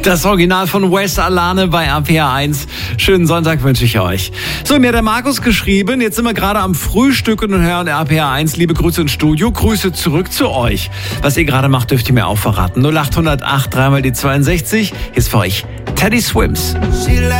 Das Original von Wes Alane bei RPR1. Schönen Sonntag wünsche ich euch. So, mir hat der Markus geschrieben, jetzt sind wir gerade am Frühstücken und hören RPR1. Liebe Grüße ins Studio, Grüße zurück zu euch. Was ihr gerade macht, dürft ihr mir auch verraten. 0808 3 mal die 62. Hier ist für euch Teddy Swims.